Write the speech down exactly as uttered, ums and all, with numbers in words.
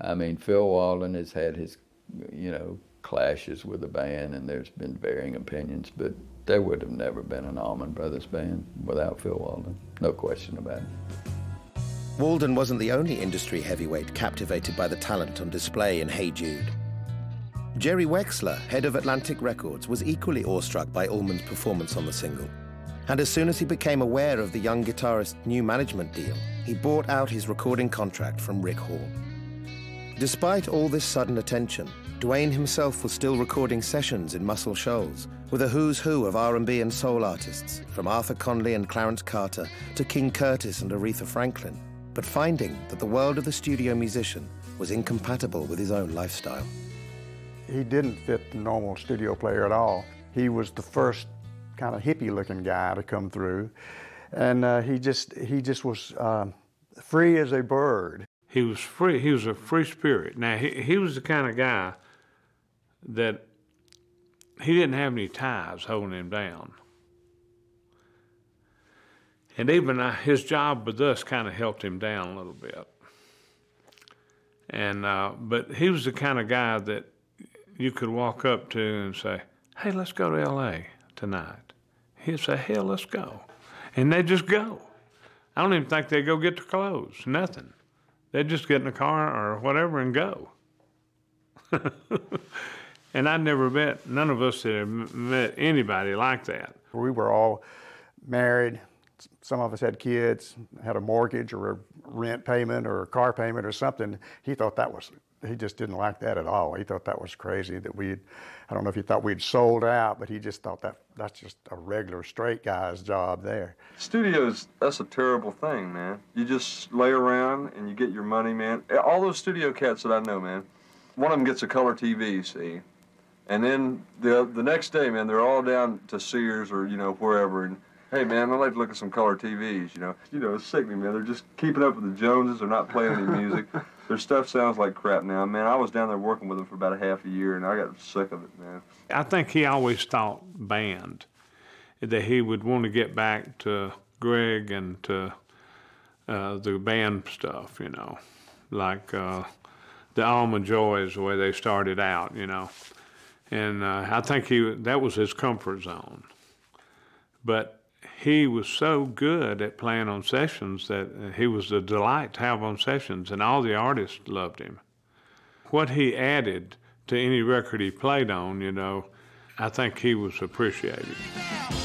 I mean, Phil Walden has had his, you know, clashes with the band, and there's been varying opinions, but there would have never been an Allman Brothers band without Phil Walden, no question about it. Walden wasn't the only industry heavyweight captivated by the talent on display in Hey Jude. Jerry Wexler, head of Atlantic Records, was equally awestruck by Allman's performance on the single. And as soon as he became aware of the young guitarist's new management deal, he bought out his recording contract from Rick Hall. Despite all this sudden attention, Duane himself was still recording sessions in Muscle Shoals with a who's who of R and B and soul artists, from Arthur Conley and Clarence Carter to King Curtis and Aretha Franklin, but finding that the world of the studio musician was incompatible with his own lifestyle. He didn't fit the normal studio player at all. He was the first kind of hippie-looking guy to come through, and uh, he just he just was uh, free as a bird. He was free. He was a free spirit. Now he he was the kind of guy that he didn't have any ties holding him down, and even uh, his job with us kind of helped him down a little bit. And uh, but he was the kind of guy that you could walk up to and say, "Hey, let's go to L A tonight." He'd say, "Hell, let's go," and they'd just go. I don't even think they'd go get their clothes. Nothing. They'd just get in the car or whatever and go. And I'd never met, none of us had met anybody like that. We were all married. Some of us had kids, had a mortgage or a rent payment or a car payment or something. He thought that was, he just didn't like that at all. He thought that was crazy that we'd, I don't know if he thought we'd sold out, but he just thought that that's just a regular straight guy's job there. Studios, that's a terrible thing, man. You just lay around and you get your money, man. All those studio cats that I know, man, one of them gets a color T V, see? And then the the next day, man, they're all down to Sears or, you know, wherever, and hey, man, I'd like to look at some color T Vs, you know. You know, it's sickening, man. They're just keeping up with the Joneses. They're not playing any music. Their stuff sounds like crap now. Man, I was down there working with them for about a half a year, and I got sick of it, man. I think he always thought band, that he would want to get back to Greg and to uh, the band stuff, you know, like uh, the Almond Joys, the way they started out, you know. And uh, I think he that was his comfort zone. But he was so good at playing on sessions that he was a delight to have on sessions, and all the artists loved him. What he added to any record he played on, you know, I think he was appreciated.